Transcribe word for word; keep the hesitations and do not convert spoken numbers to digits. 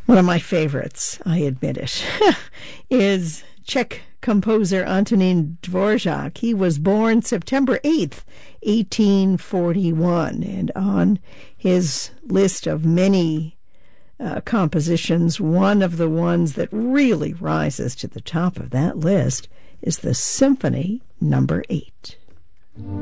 One of my favorites, I admit it, is Czech composer Antonín Dvořák. He was born September eighth, eighteen forty-one, and on his list of many uh, compositions, one of the ones that really rises to the top of that list is the Symphony Number eight.